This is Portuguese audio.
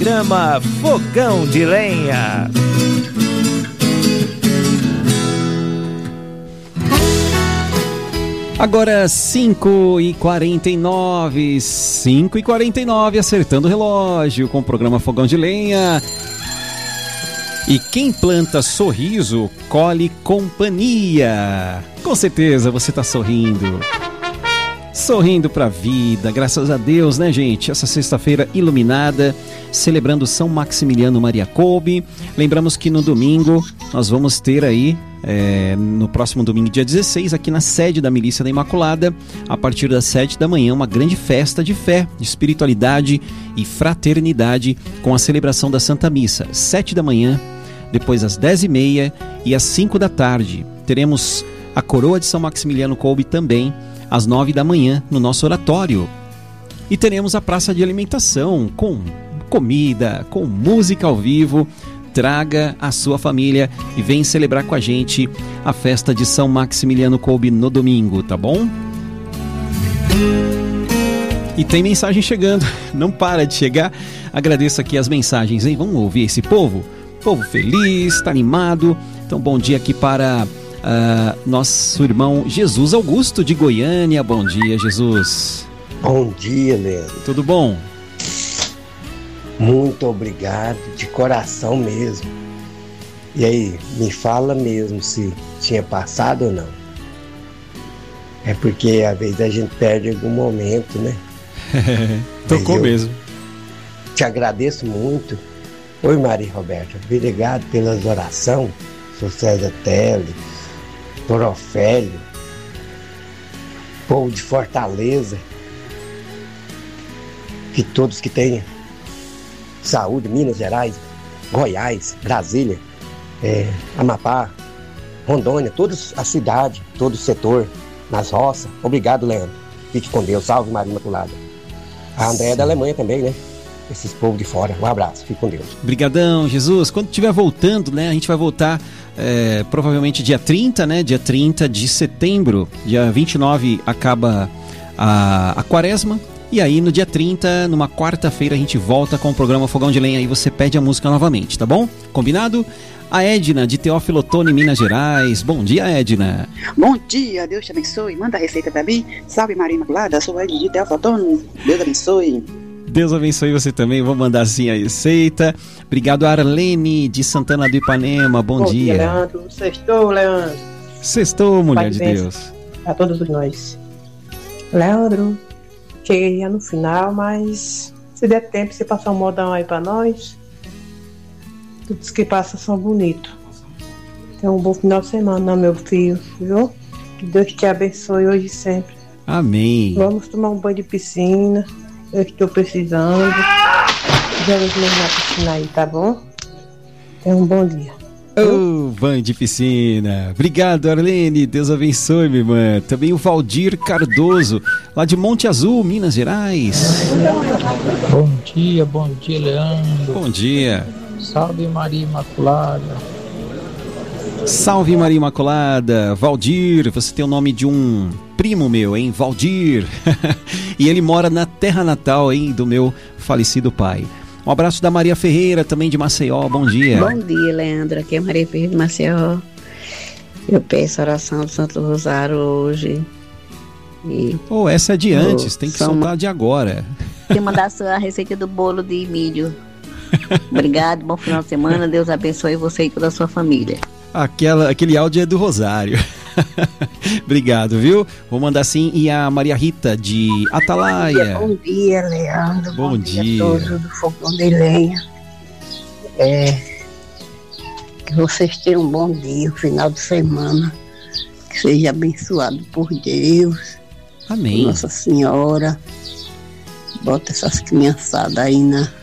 Programa Fogão de Lenha. Agora 5h49, acertando o relógio com o programa Fogão de Lenha. E quem planta sorriso, colhe companhia. Com certeza você está sorrindo. Sorrindo pra vida, graças a Deus, né, gente? Essa sexta-feira iluminada, celebrando São Maximiliano Maria Kolbe. Lembramos que no domingo nós vamos ter aí, no próximo domingo, dia 16, aqui na sede da Milícia da Imaculada, a partir das 7 da manhã, uma grande festa de fé, de espiritualidade e fraternidade com a celebração da Santa Missa. 7 da manhã, depois às 10h30 e às 5 da tarde. Teremos a coroa de São Maximiliano Kolbe também, às 9 da manhã, no nosso oratório. E teremos a praça de alimentação, com comida, com música ao vivo. Traga a sua família e vem celebrar com a gente a festa de São Maximiliano Kolbe no domingo, tá bom? E tem mensagem chegando, não para de chegar. Agradeço aqui as mensagens, hein? Vamos ouvir esse povo? Povo feliz, tá animado. Então, bom dia aqui para nosso irmão Jesus Augusto de Goiânia. Bom dia, Jesus. Bom dia, Leandro. Tudo bom? Muito obrigado, de coração mesmo. E aí, me fala mesmo se tinha passado ou não. É porque às vezes a gente perde algum momento, né? Tocou mesmo. Te agradeço muito. Oi, Maria Roberta. Obrigado pelas orações. Sou César Teles, Torofélio, povo de Fortaleza, que todos que tenham saúde, Minas Gerais, Goiás, Brasília, Amapá, Rondônia, toda a cidade, todo o setor, nas roças. Obrigado, Leandro. Fique com Deus. Salve, Maria Imaculada. A Andréia é da Alemanha também, né? Esses povos de fora. Um abraço. Fique com Deus. Obrigadão, Jesus. Quando estiver voltando, né? A gente vai voltar provavelmente dia 30, né? Dia 30 de setembro. Dia 29 acaba a quaresma. E aí no dia 30, numa quarta-feira, a gente volta com o programa Fogão de Lenha. Aí você pede a música novamente, tá bom? Combinado? A Edna, de Teófilo Otoni, Minas Gerais. Bom dia, Edna. Bom dia, Deus te abençoe. Manda a receita pra mim. Salve, Maria Imaculada. Sou a Edna de Teófilo Otoni. Deus abençoe. Deus abençoe você também. Vou mandar sim a receita. Obrigado, Arlene, de Santana do Ipanema. Bom dia. Leandro. Sextou, Leandro. Sextou, mulher de Deus. A todos nós. Leandro, cheguei já no final, mas se der tempo, você passar um modão aí pra nós. Todos que passam são bonitos. Então, um bom final de semana, meu filho, viu? Que Deus te abençoe hoje e sempre. Amém. Vamos tomar um banho de piscina. Eu estou precisando. Vamos na piscina aí, tá bom? Tenha um bom dia. Banho de piscina. Obrigado, Arlene. Deus abençoe, minha irmã. Também o Valdir Cardoso, lá de Monte Azul, Minas Gerais. Bom dia, Leandro. Bom dia. Salve, Maria Imaculada. Salve, Maria Imaculada. Valdir, você tem o nome de um primo meu, hein? Valdir. E ele mora na terra natal, hein, do meu falecido pai. Um abraço da Maria Ferreira, também de Maceió. Bom dia. Bom dia, Leandro. Aqui é Maria Ferreira de Maceió. Eu peço a oração do Santo Rosário hoje. Essa é de antes, tem que soltar de agora. Tem que mandar a receita do bolo de milho. Obrigado, bom final de semana. Deus abençoe você e toda a sua família. Aquele áudio é do Rosário. Obrigado, viu? Vou mandar sim. E a Maria Rita, de Atalaia. Bom dia, Leandro. Bom dia. A todos do Fogão de Lenha. Que vocês tenham um bom dia, um final de semana. Que seja abençoado por Deus. Amém. Nossa Senhora. Bota essas criançadas aí